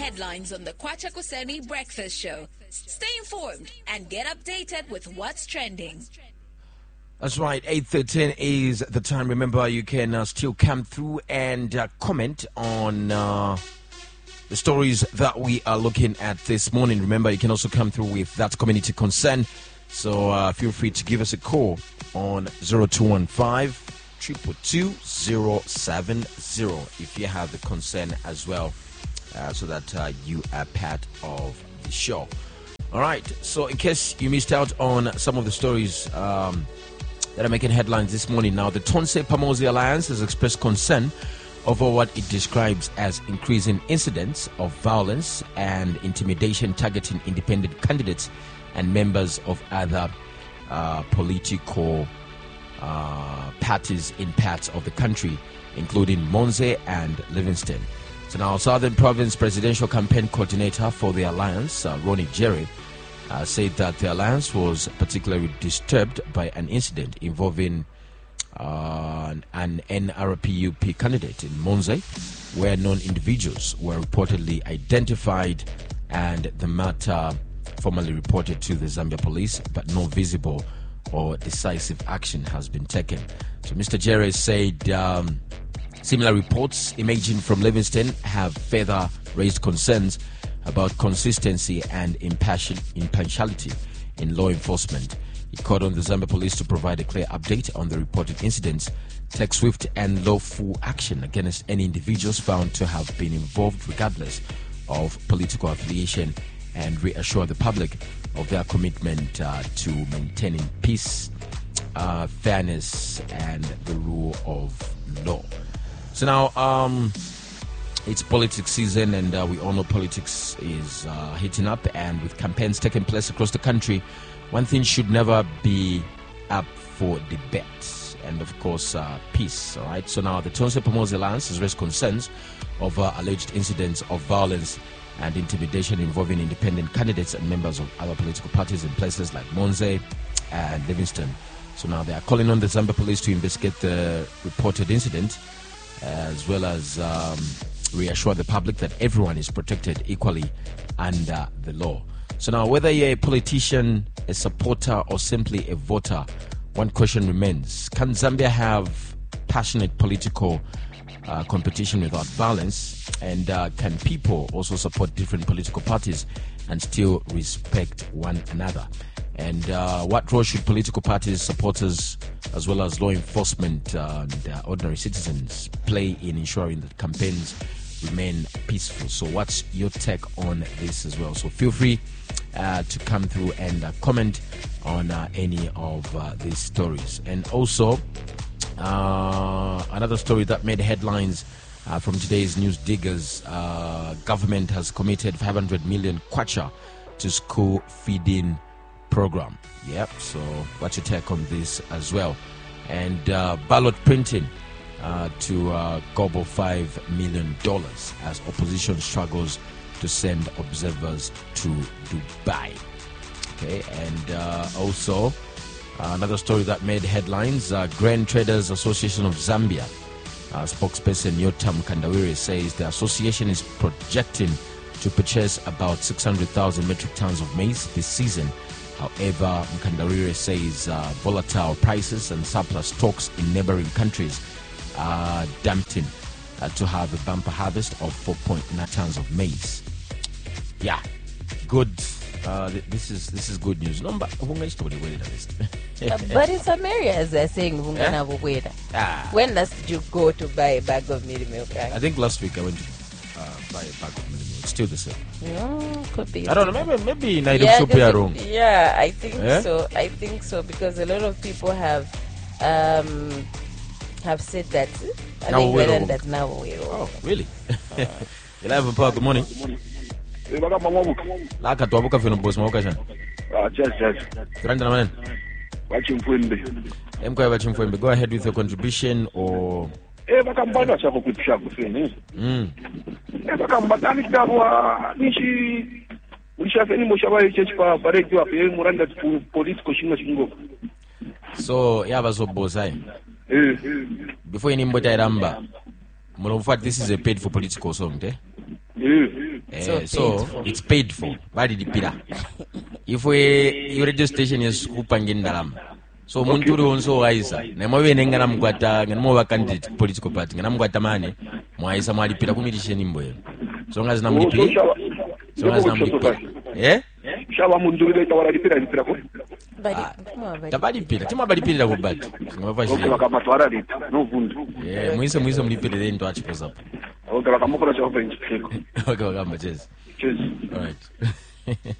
headlines on the Kwacha Kuseni Breakfast Show. Stay informed and get updated with what's trending. That's right, 8:13 is the time. Remember, you can still come through and comment on the stories that we are looking at this morning. Remember, you can also come through with that community concern. So feel free to give us a call on 0215 222 070 if you have the concern as well, so that you are part of the show. All right, so in case you missed out on some of the stories that are making headlines this morning, now the Tonse Pamosi Alliance has expressed concern over what it describes as increasing incidents of violence and intimidation targeting independent candidates and members of other political parties in parts of the country, including Monze and Livingston. So now, Southern Province Presidential Campaign Coordinator for the Alliance, Ronnie Jerry, said that the Alliance was particularly disturbed by an incident involving an NRPUP candidate in Monze, where known individuals were reportedly identified and the matter formally reported to the Zambia police, but no visible or decisive action has been taken. So Mr. Jerry said similar reports emerging from Livingston have further raised concerns about consistency and impartiality in law enforcement. He called on the Zambia police to provide a clear update on the reported incidents, take swift and lawful action against any individuals found to have been involved regardless of political affiliation, and reassure the public of their commitment to maintaining peace, fairness, and the rule of law. So now, it's politics season, and we all know politics is heating up, and with campaigns taking place across the country, one thing should never be up for debate, and of course, peace. All right. So now, the Tonse Pamosi Alliance has raised concerns over alleged incidents of violence and intimidation involving independent candidates and members of other political parties in places like Monze and Livingston. So now they are calling on the Zambia police to investigate the reported incident, as well as reassure the public that everyone is protected equally under the law. So now, whether you're a politician, a supporter, or simply a voter, one question remains: can Zambia have passionate political competition without violence? And can people also support different political parties and still respect one another? And what role should political parties, supporters, as well as law enforcement and ordinary citizens play in ensuring that campaigns remain peaceful? So what's your take on this as well? So feel free to come through and comment on any of these stories. And also, another story that made headlines from today's News Diggers: government has committed 500 million kwacha to school feeding program. Yep. So what's your take on this as well? And ballot printing to gobble $5 million as opposition struggles to send observers to Dubai. Okay. And also another story that made headlines: Grain Traders Association of Zambia spokesperson Yotam Kandawiri says the association is projecting to purchase about 600,000 metric tons of maize this season. However, Kandawiri says volatile prices and surplus stocks in neighboring countries are tempting to have a bumper harvest of 4.9 tons of maize. Yeah, good. This is good news. No, but in some areas they're saying when last did you go to buy a bag of milk? I think last week I went to buy a bag of milk. It's still the same. No, could be. I don't know. Maybe Nairobi wrong. Yeah, I think so. I think so, because a lot of people have said that. I think better that now we're wrong. Oh, really? Live Power, good morning. Laka tuabuka fino boss mauka jana. Just. Turanda na manene. Wachimfwembe. Emkwa wachimfwembe. Go ahead with your contribution or bakambana chako kupisha kuseni. Bakambatani kwa nishi ulishafeni moshabaye chechipa bareki wa pe muranda tu police koshinga shingo. So yaba so bosai. Before any mbota iramba. Mulofat, this is a paid for political song, eh? So it's paid for. Balilipira. If your radio station is kupangin dalam. So muntu uri onso waisa. Nemwe nengana mkwata ngamo wa candidate political party ngana mkwata mane mwaisa mwalipira kumitisheni mboyo. So ngazi namulipira. So ngazi namulipira. Shaba muntu uri tawala lipira ko. Tabalipira. Tima balipira ko bati. Ngova shi. Bakamatwara lita. No vundu. Mwise mlipira ndo achipoza hapo. Okay, bakamukora cha open. Okay, wakamba cheers. Cheers. All right.